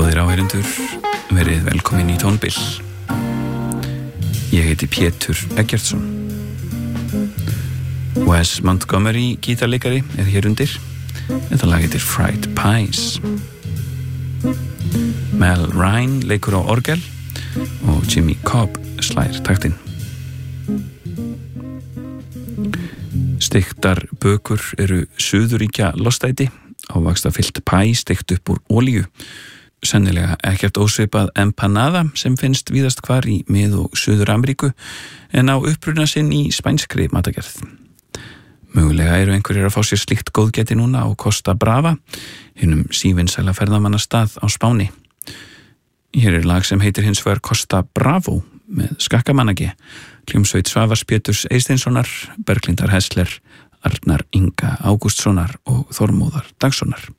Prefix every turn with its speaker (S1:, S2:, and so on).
S1: Góðir áheyrendur, verið velkomin í Tónbill. Ég heiti Pétur Eggertsson. Wes Montgomery, gítarleikari, hér undir. Þetta lag heitir Fried Pies. Mel Ryan leikur á orgel og Jimmy Cobb slær taktinn. Steiktar bökur eru suðuríkja lostæti, ávaxta fyllt pæ steikt upp úr olíu. Sennilega ekkert ósvipað empanada sem finnst víðast hvar í Mið- og Suður-Ameríku en á uppruna sinn í spænskri matagerð. Mögulega eru einhverjir að fá sér slíkt góðgæti núna á Costa Brava, hinum sívinsæla ferðamannastað á Spáni. Hér lag sem heitir hins vegar Costa Bravo með skakkamanagi, hljómsveit Svavars Péturs Eysteinssonar, Berglindar Hessler, Arnar Inga Ágústssonar og Þormóðar Dagssonar.